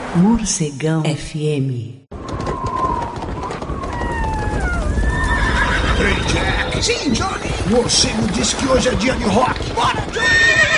Morcegão FM. Hey, Jack. Sim, Johnny. O morcego disse que hoje é dia de rock. Bora, Johnny!